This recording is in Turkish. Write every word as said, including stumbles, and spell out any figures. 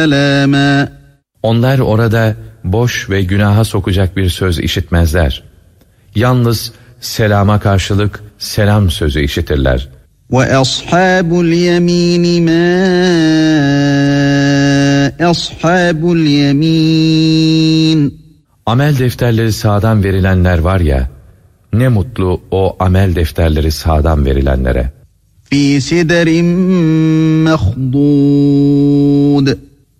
سَلَامًا. Onlar orada boş ve günaha sokacak bir söz işitmezler. Yalnız selama karşılık selam sözü işitirler. وَأَصْحَابُ الْيَمِينِ مَا أَصْحَابُ الْيَمِينِ. Amel defterleri sağdan verilenler var ya, ne mutlu o amel defterleri sağdan verilenlere. فِي سِدْرٍ مَخْضُودٍ.